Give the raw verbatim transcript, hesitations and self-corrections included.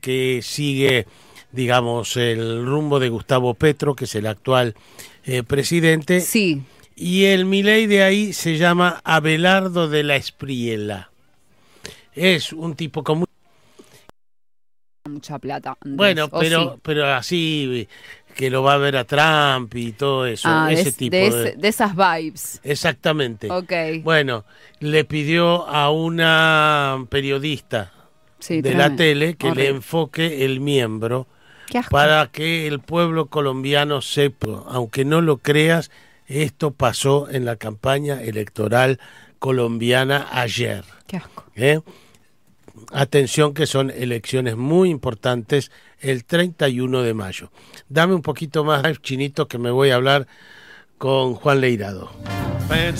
que sigue, digamos, el rumbo de Gustavo Petro, que es el actual eh, presidente. Sí. Y el Milei de ahí se llama Abelardo de la Espriella. Es un tipo con mucha plata. Antes. Bueno, ¿O pero sí? pero así que lo va a ver a Trump y todo eso, Ah, ese de, tipo de, de... ese, de esas vibes. Exactamente. Ok. Bueno, le pidió a una periodista Sí, de tremendo. la tele que Horrible. le enfoque el miembro Qué asco. para que el pueblo colombiano sepa, aunque no lo creas, esto pasó en la campaña electoral colombiana ayer. Qué asco. ¿Eh? Atención que son elecciones muy importantes el treinta y uno de mayo. Dame un poquito más, Chinito, que me voy a hablar con Juan Leirado.